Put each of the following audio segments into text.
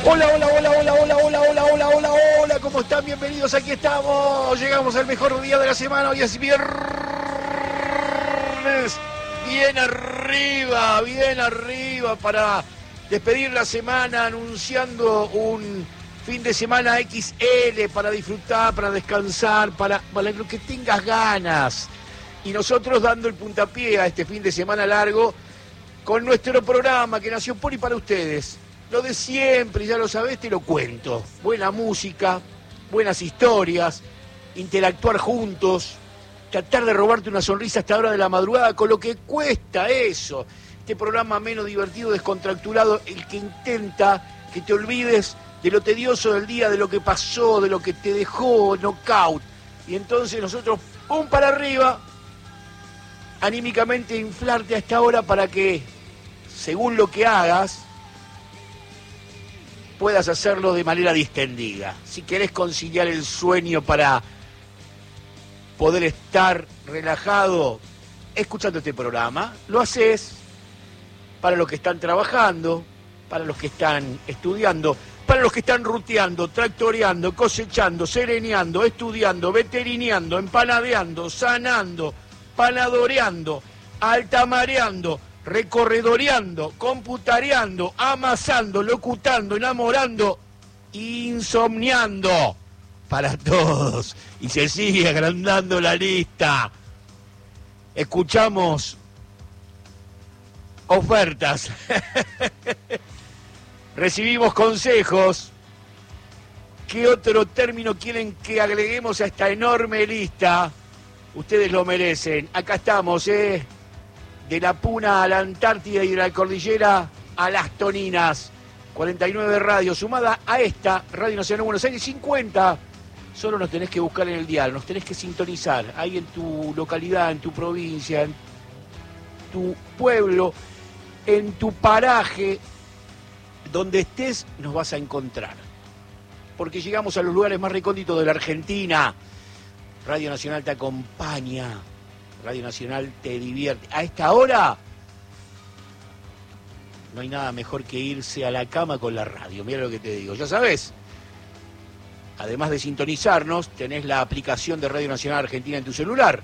Hola, hola, hola, hola, hola, hola, hola, hola, hola, hola, ¿cómo están? Bienvenidos, aquí estamos. Llegamos al mejor día de la semana, hoy es viernes. Bien arriba para despedir la semana anunciando un fin de semana XL para disfrutar, para descansar, para lo que tengas ganas. Y nosotros dando el puntapié a este fin de semana largo con nuestro programa que nació por y para ustedes. Lo de siempre, ya lo sabés, te lo cuento. Buena música, buenas historias, interactuar juntos, tratar de robarte una sonrisa hasta la hora de la madrugada, con lo que cuesta eso. Este programa menos divertido, descontracturado, el que intenta que te olvides de lo tedioso del día, de lo que pasó, de lo que te dejó knockout. Y entonces nosotros, pum para arriba, anímicamente inflarte a esta hora para que, según lo que hagas, puedas hacerlo de manera distendida. Si querés conciliar el sueño para poder estar relajado escuchando este programa, lo haces para los que están trabajando, para los que están estudiando, para los que están ruteando, tractoreando, cosechando, sereneando, estudiando, veterineando, empanadeando, sanando, panadoreando, altamareando, recorredoreando, computareando, amasando, locutando, enamorando, insomniando, para todos. Y se sigue agrandando la lista. Escuchamos ofertas, recibimos consejos. ¿Qué otro término quieren que agreguemos a esta enorme lista? Ustedes lo merecen. Acá estamos, de la Puna a la Antártida y de la Cordillera a las Toninas. 49 radios, sumada a esta, Radio Nacional Buenos Aires 50. Solo nos tenés que buscar en el dial, nos tenés que sintonizar. Ahí en tu localidad, en tu provincia, en tu pueblo, en tu paraje, donde estés, nos vas a encontrar. Porque llegamos a los lugares más recónditos de la Argentina. Radio Nacional te acompaña. Radio Nacional te divierte. A esta hora no hay nada mejor que irse a la cama con la radio. Mira lo que te digo. Ya sabes, además de sintonizarnos, tenés la aplicación de Radio Nacional Argentina en tu celular.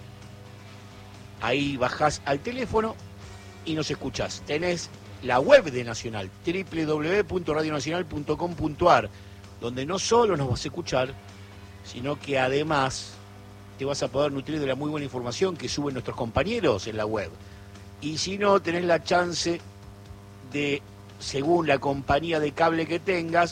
Ahí bajás al teléfono y nos escuchás. Tenés la web de Nacional, www.radionacional.com.ar, donde no solo nos vas a escuchar, sino que además te vas a poder nutrir de la muy buena información que suben nuestros compañeros en la web. Y si no, tenés la chance de, según la compañía de cable que tengas,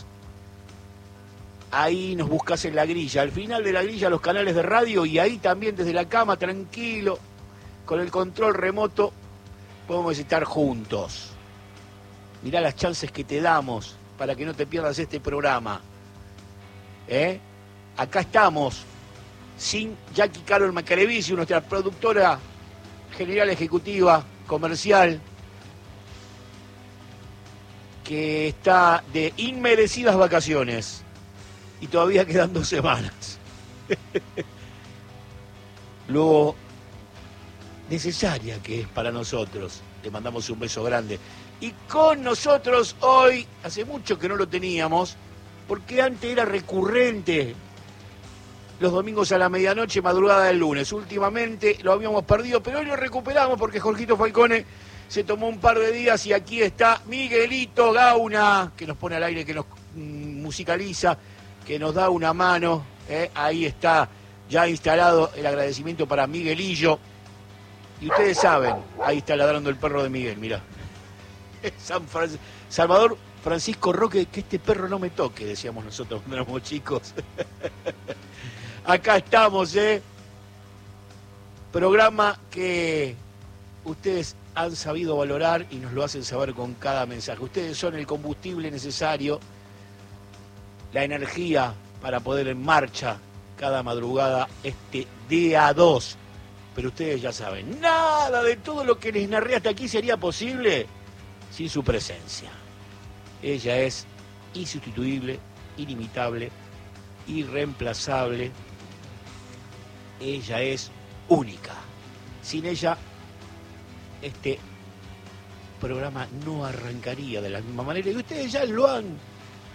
ahí nos buscas en la grilla. Al final de la grilla los canales de radio, y ahí también desde la cama, tranquilo, con el control remoto, podemos estar juntos. Mirá las chances que te damos para que no te pierdas este programa. Acá estamos, sin Jackie Carol Macarevicius, nuestra productora general ejecutiva, comercial, que está de inmerecidas vacaciones y todavía quedan 2 semanas. Lo necesaria que es para nosotros. Le mandamos un beso grande. Y con nosotros hoy, hace mucho que no lo teníamos, porque antes era recurrente los domingos a la medianoche, madrugada del lunes. Últimamente lo habíamos perdido, pero hoy lo recuperamos porque Jorgito Falcone se tomó un par de días y aquí está Miguelito Gauna, que nos pone al aire, que nos musicaliza, que nos da una mano. Ahí está ya instalado el agradecimiento para Miguelillo. Y ustedes saben, ahí está ladrando el perro de Miguel, mirá. Salvador Francisco Roque, que este perro no me toque, decíamos nosotros cuando éramos chicos. Acá estamos, programa que ustedes han sabido valorar y nos lo hacen saber con cada mensaje. Ustedes son el combustible necesario, la energía para poder en marcha cada madrugada este día 2. Pero ustedes ya saben, nada de todo lo que les narré hasta aquí sería posible sin su presencia. Ella es insustituible, inimitable, irreemplazable. Ella es única. Sin ella, este programa no arrancaría de la misma manera. Y ustedes ya lo han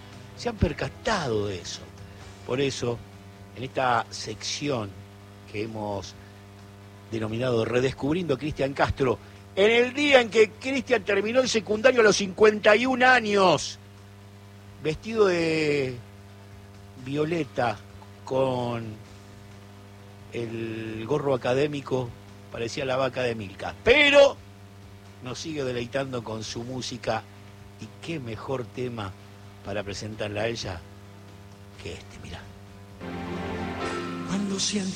se han percatado de eso. Por eso, en esta sección que hemos denominado Redescubriendo a Cristian Castro, en el día en que Cristian terminó el secundario a los 51 años, vestido de violeta, con el gorro académico, parecía la vaca de Milka, pero nos sigue deleitando con su música, y qué mejor tema para presentarla a ella que este, mirá. Cuando siento